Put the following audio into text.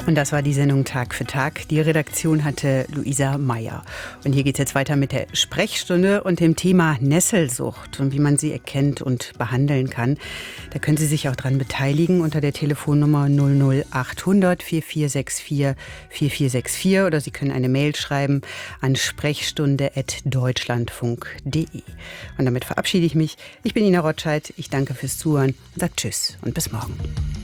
Und das war die Sendung Tag für Tag. Die Redaktion hatte Luisa Meyer. Und hier geht es jetzt weiter mit der Sprechstunde und dem Thema Nesselsucht und wie man sie erkennt und behandeln kann. Da können Sie sich auch dran beteiligen unter der Telefonnummer 00800 4464 4464 oder Sie können eine Mail schreiben an sprechstunde@deutschlandfunk.de. Und damit verabschiede ich mich. Ich bin Ina Rotscheid. Ich danke fürs Zuhören und sage Tschüss und bis morgen.